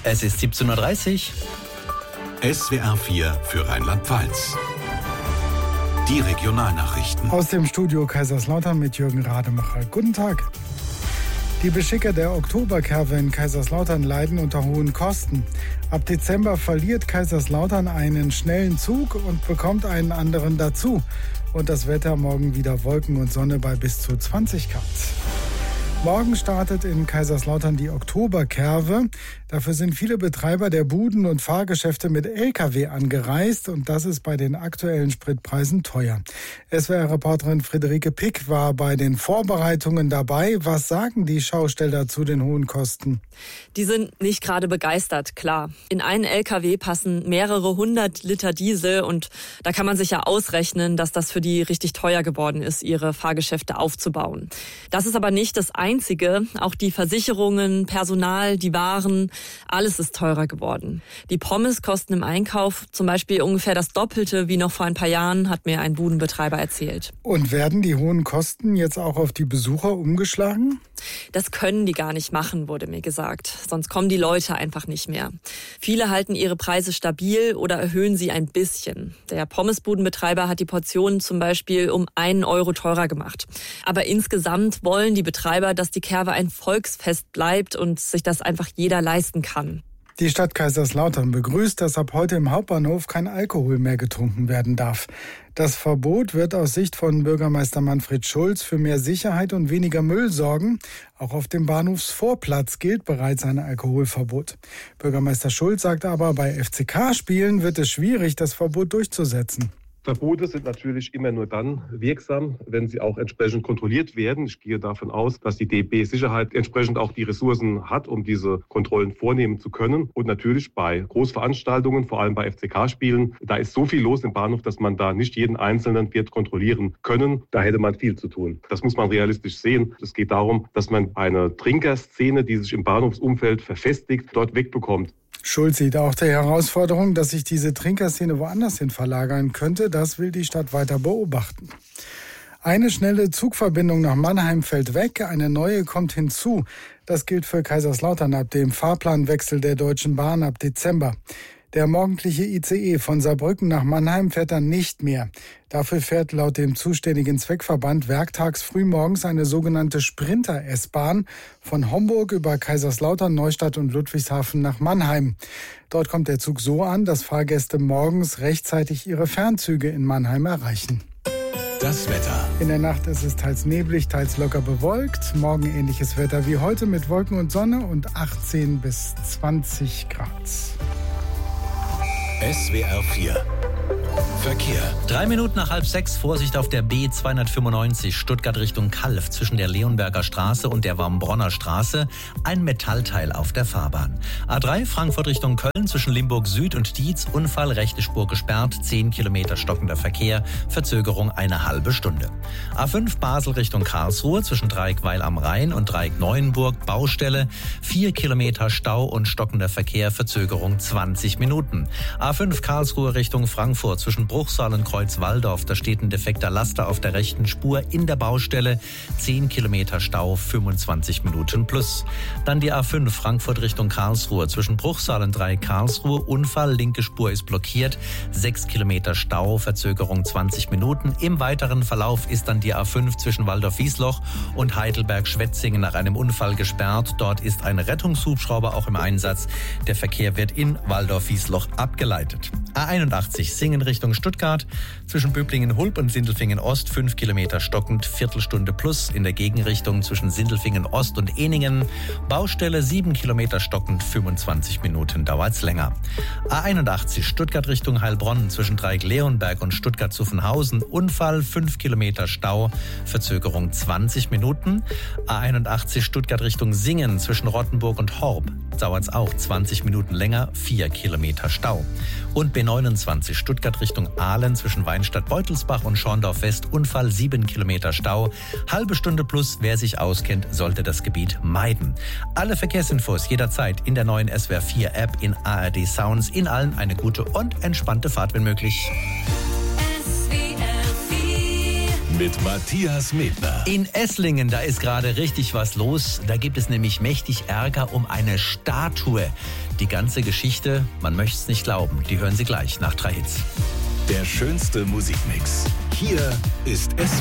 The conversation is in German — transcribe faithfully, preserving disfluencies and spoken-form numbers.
Es ist siebzehn Uhr dreißig. S W R vier für Rheinland-Pfalz. Die Regionalnachrichten. Aus dem Studio Kaiserslautern mit Jürgen Rademacher. Guten Tag. Die Beschicker der Oktoberkerwe in Kaiserslautern leiden unter hohen Kosten. Ab Dezember verliert Kaiserslautern einen schnellen Zug und bekommt einen anderen dazu. Und das Wetter morgen wieder Wolken und Sonne bei bis zu zwanzig Grad. Morgen startet in Kaiserslautern die Oktoberkerwe. Dafür sind viele Betreiber der Buden und Fahrgeschäfte mit L K W angereist und das ist bei den aktuellen Spritpreisen teuer. S W R-Reporterin Friederike Pick war bei den Vorbereitungen dabei. Was sagen die Schausteller zu den hohen Kosten? Die sind nicht gerade begeistert, klar. In einen L K W passen mehrere hundert Liter Diesel und da kann man sich ja ausrechnen, dass das für die richtig teuer geworden ist, ihre Fahrgeschäfte aufzubauen. Das ist aber nicht das Einzige. Auch die Versicherungen, Personal, die Waren, alles ist teurer geworden. Die Pommes kosten im Einkauf zum Beispiel ungefähr das Doppelte wie noch vor ein paar Jahren, hat mir ein Budenbetreiber erzählt. Und werden die hohen Kosten jetzt auch auf die Besucher umgeschlagen? Das können die gar nicht machen, wurde mir gesagt. Sonst kommen die Leute einfach nicht mehr. Viele halten ihre Preise stabil oder erhöhen sie ein bisschen. Der Pommesbudenbetreiber hat die Portionen zum Beispiel um einen Euro teurer gemacht. Aber insgesamt wollen die Betreiber, dass die Kerwe ein Volksfest bleibt und sich das einfach jeder leisten kann. Die Stadt Kaiserslautern begrüßt, dass ab heute im Hauptbahnhof kein Alkohol mehr getrunken werden darf. Das Verbot wird aus Sicht von Bürgermeister Manfred Schulz für mehr Sicherheit und weniger Müll sorgen. Auch auf dem Bahnhofsvorplatz gilt bereits ein Alkoholverbot. Bürgermeister Schulz sagt aber, bei F C K-Spielen wird es schwierig, das Verbot durchzusetzen. Verbote sind natürlich immer nur dann wirksam, wenn sie auch entsprechend kontrolliert werden. Ich gehe davon aus, dass die D B Sicherheit entsprechend auch die Ressourcen hat, um diese Kontrollen vornehmen zu können. Und natürlich bei Großveranstaltungen, vor allem bei F C K-Spielen, da ist so viel los im Bahnhof, dass man da nicht jeden Einzelnen wird kontrollieren können. Da hätte man viel zu tun. Das muss man realistisch sehen. Es geht darum, dass man eine Trinkerszene, die sich im Bahnhofsumfeld verfestigt, dort wegbekommt. Schulz sieht auch die Herausforderung, dass sich diese Trinkerszene woanders hin verlagern könnte. Das will die Stadt weiter beobachten. Eine schnelle Zugverbindung nach Mannheim fällt weg, eine neue kommt hinzu. Das gilt für Kaiserslautern ab dem Fahrplanwechsel der Deutschen Bahn ab Dezember. Der morgendliche I C E von Saarbrücken nach Mannheim fährt dann nicht mehr. Dafür fährt laut dem zuständigen Zweckverband werktags frühmorgens eine sogenannte Sprinter-S-Bahn von Homburg über Kaiserslautern, Neustadt und Ludwigshafen nach Mannheim. Dort kommt der Zug so an, dass Fahrgäste morgens rechtzeitig ihre Fernzüge in Mannheim erreichen. Das Wetter. In der Nacht ist es teils neblig, teils locker bewölkt. Morgen ähnliches Wetter wie heute mit Wolken und Sonne und achtzehn bis zwanzig Grad. S W R vier. Verkehr. Drei Minuten nach halb sechs, Vorsicht auf der B zweihundertfünfundneunzig, Stuttgart Richtung Calw, zwischen der Leonberger Straße und der Wambronner Straße, ein Metallteil auf der Fahrbahn. A drei, Frankfurt Richtung Köln, zwischen Limburg Süd und Dietz, Unfall, rechte Spur gesperrt, zehn Kilometer stockender Verkehr, Verzögerung eine halbe Stunde. A fünf, Basel Richtung Karlsruhe, zwischen Dreieckweil am Rhein und Dreieck Neuenburg, Baustelle, vier Kilometer Stau und stockender Verkehr, Verzögerung zwanzig Minuten. A fünf, Karlsruhe Richtung Frankfurt, zwischen Bruchsal und Kreuz-Walldorf, da steht ein defekter Laster auf der rechten Spur in der Baustelle, zehn Kilometer Stau, fünfundzwanzig Minuten plus. Dann die A fünf, Frankfurt Richtung Karlsruhe, zwischen Bruchsal und Dreieck Karlsruhe, Unfall, linke Spur ist blockiert, sechs Kilometer Stau, Verzögerung zwanzig Minuten. Im weiteren Verlauf ist dann die A fünf zwischen Waldorf-Wiesloch und Heidelberg-Schwetzingen nach einem Unfall gesperrt. Dort ist ein Rettungshubschrauber auch im Einsatz. Der Verkehr wird in Waldorf-Wiesloch abgeleitet. A einundachtzig, Singen Richtung Stuttgart, zwischen Böblingen-Hulb und Sindelfingen-Ost, fünf Kilometer stockend, Viertelstunde plus. In der Gegenrichtung zwischen Sindelfingen-Ost und Ehningen, Baustelle sieben Kilometer stockend, fünfundzwanzig Minuten dauert's länger. A einundachtzig, Stuttgart Richtung Heilbronn, zwischen Dreieck-Leonberg und Stuttgart-Zuffenhausen, Unfall, fünf Kilometer Stau, Verzögerung zwanzig Minuten. A einundachtzig, Stuttgart Richtung Singen, zwischen Rottenburg und Horb, dauert's auch zwanzig Minuten länger, vier Kilometer Stau. Und B neunundzwanzig, Stuttgart Richtung Aalen, zwischen Weinstadt-Beutelsbach und Schorndorf-West, Unfall, sieben Kilometer Stau, halbe Stunde plus. Wer sich auskennt, sollte das Gebiet meiden. Alle Verkehrsinfos jederzeit in der neuen S W R vier App, in A R D Sounds. In allen eine gute und entspannte Fahrt, wenn möglich. S W R vier mit Matthias Medner. In Esslingen, da ist gerade richtig was los. Da gibt es nämlich mächtig Ärger um eine Statue. Die ganze Geschichte, man möchte es nicht glauben, die hören Sie gleich nach drei Hits. Der schönste Musikmix. Hier ist S